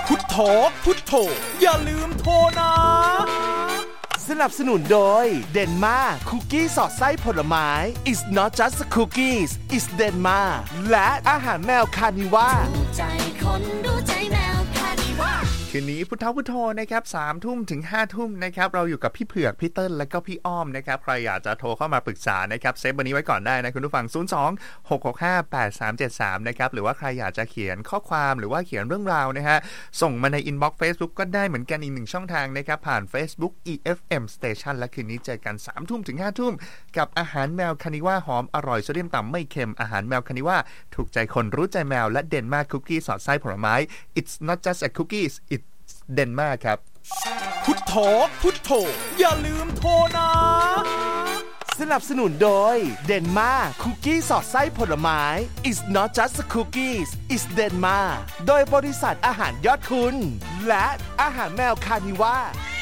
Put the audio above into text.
พุทโธพุทโธอย่าลืมโทรนะสนับสนุนโดยเดนมาคุกกี้สอดไส้ผลไม้ It's not just cookies It's Denma และอาหารแมวคานิว่าใจคนรู้ใจแมวคานิว่าคืนนี้พุทธพุทโธนะครับ 3 ทุ่มถึง 5 ทุ่มนะครับเราอยู่กับพี่เผือกพี่เติ้ลและก็พี่อ้อมนะครับใครอยากจะโทรเข้ามาปรึกษานะครับเซฟวันนี้ไว้ก่อนได้นะคุณผู้ฟัง 02-665-8373 นะครับหรือว่าใครอยากจะเขียนข้อความหรือว่าเขียนเรื่องราวนะฮะส่งมาในอินบ็อกซ์ Facebook ก็ได้เหมือนกันอีก1ช่องทางนะครับผ่าน Facebook EFM Station และคืนนี้เจอกัน 3 ทุ่มถึง 5 ทุ่มกับอาหารแมวคานิว่าหอมอร่อยโซเดียมต่ำไม่เค็มอาหารแมวคานิว่าถูกใจคนรู้ใจแมวและเดนมาคุกกี้สอดไส้ผลไม้ It's not just a cookies It's เดนมาครับพุทโธพุทโธอย่าลืมโทรนะสนับสนุนโดยเดนมาคุกกี้สอดไส้ผลไม้ It's not just cookies It's Denma โดยบริษัทอาหารยอดคุณและอาหารแมวคานิว่า